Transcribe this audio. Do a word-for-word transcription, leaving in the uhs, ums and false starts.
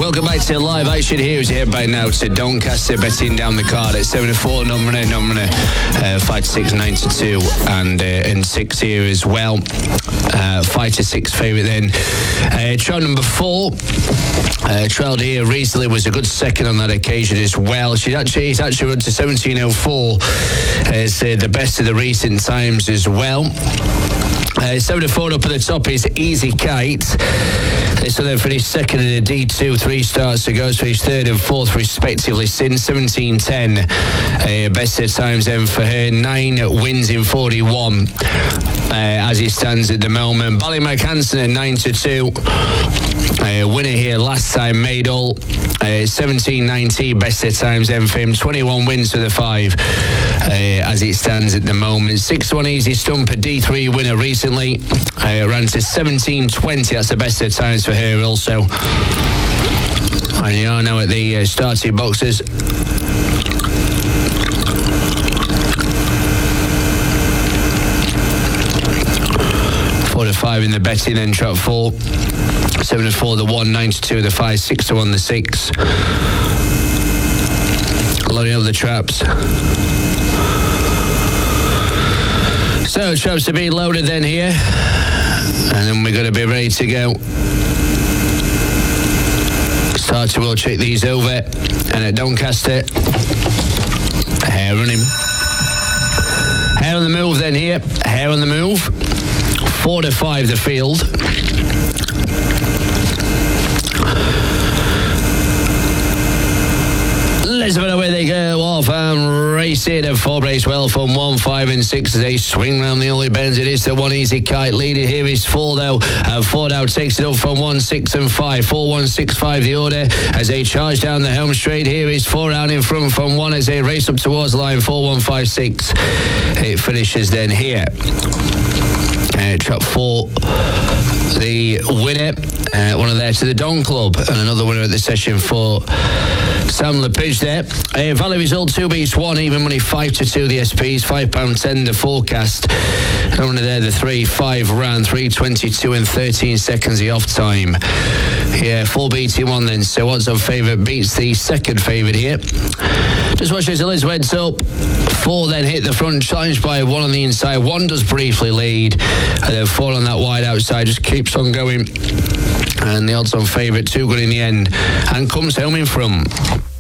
welcome back to live action. Here is here by now to Doncaster, betting down the card at seven to four, number number uh, five to six, nine to two, and uh, and six here as well. Uh, five to six favourite then. Uh, trial number four. Uh, trialled here recently, was a good second on that occasion as well. She's actually he's actually run to seventeen oh four as uh, the best of the recent times as well. Uh, seven to four up at the top is Easy Kite. So then finished second in a D two, three starts to go, so he's third and fourth respectively since seventeen ten. Uh, best of times then for her, nine wins in forty-one uh, as it stands at the moment. Ballymac Hansen at nine to two. Uh, winner here last time, Maydall. Uh, seventeen nineteen, best of times then for him. twenty-one wins for the five uh, as it stands at the moment. six one Easy Stumper, D three winner recently. Uh, ran to seventeen twenty, that's the best of times for her also. And you are now at the uh, starting boxes. Four to five in the betting, then trap four. Seven to four, the one, nine to two, the five, six to one, the six. Loading up the traps. So traps are being loaded then here, and then we're going to be ready to go. Starter will check these over, and at Doncaster, hair running. Hair on the move then here, hair on the move. Four to five the field. Elizabeth, away they go off and race it. And four brace well from one, five and six as they swing round the only bends. It is the one Easy Kite leader. Here is four though, and four now takes it up from one, six and five. Four, one, six, five the order as they charge down the home straight. Here is four out in front from one as they race up towards the line. Four, one, five, six. It finishes then here. Uh, trap four, the winner, uh, one of there to the Don Club, and another winner at the session for Sam Lepage there. Uh, Valley result two beats one, even money five to two the S Ps, five pound ten the forecast. And one of there the three, five round, three twenty-two and thirteen seconds the off time. Yeah, four beating one then. So odds on favourite beats the second favourite here. Just watch as Elizabeth up. Four then hit the front, challenged by one on the inside. One does briefly lead, and then four on that wide outside just keeps on going. And the odds on favourite, too good in the end, and comes home in front.